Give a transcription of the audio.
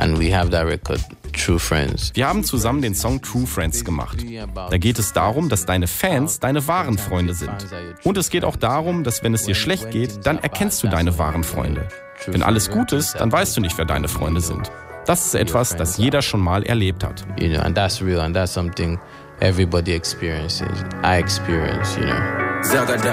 And we have that record, True Friends. Wir haben zusammen den Song True Friends gemacht. Da geht es darum, dass deine Fans deine wahren Freunde sind. Und es geht auch darum, dass wenn es dir schlecht geht, dann erkennst du deine wahren Freunde. Wenn alles gut ist, dann weißt du nicht, wer deine Freunde sind. Das ist etwas, das jeder schon mal erlebt hat. You know, and that's real and that's something everybody experiences. I experience, you know. Zagada.